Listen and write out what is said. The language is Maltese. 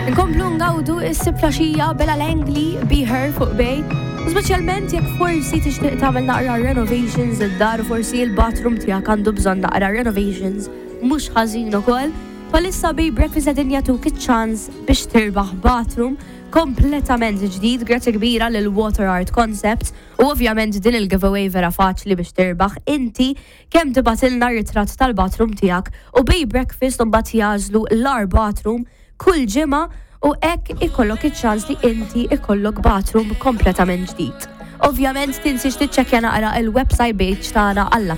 Nkomplu ngawdu is-sib flaxija Bella Langley Be Her fuq bej. U speċjalment jekk forsi tixtieq tagħmel naqra renovations id-dar u forsi l-bathroom tiegħek għandu bżonn naqra renovations mhux ħażin ukoll. Palissa Bay Breakfast qegħdin jagħtuk iċ-ċans biex tirbaħ bathroom kompletament ġdid, grazzi kbira lil Water Art Concepts u ovvjament din il-giveaway vera faċli biex tirbaħ inti kemm tibatilna ritratt tal-bathroom tiegħek u Bay Breakfast mbagħad jażlu l-ar bathroom kull ġimgħa u hekk ikollok iċ-ċans li inti ikollok bathroom kompletament ġdid. Ovvjament tinsiex tiċċekkja naqra il-website page tagħna għall